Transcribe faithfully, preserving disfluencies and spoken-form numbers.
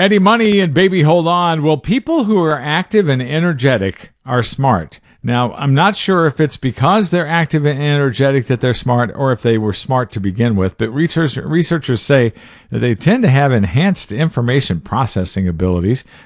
Eddie Money and Baby Hold On. Well, people who are active and energetic are smart. Now, I'm not sure if it's because they're active and energetic that they're smart or if they were smart to begin with, but research, researchers say that they tend to have enhanced information processing abilities